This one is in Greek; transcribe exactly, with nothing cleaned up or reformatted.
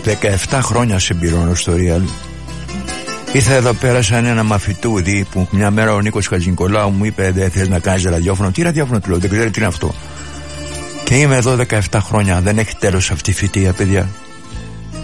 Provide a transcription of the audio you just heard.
δεκαεπτά χρόνια συμπληρώνω στο Real. Ήρθα εδώ πέρα σαν ένα μαθητούδι που μια μέρα ο Νίκος Χατζηνικολάου μου είπε: δεν θες να κάνεις ραδιόφωνο? Τι ραδιόφωνο? Του λέω: δεν ξέρω τι είναι αυτό. Και είμαι εδώ δεκαεπτά χρόνια. Δεν έχει τέλος αυτή η φοιτεία, παιδιά.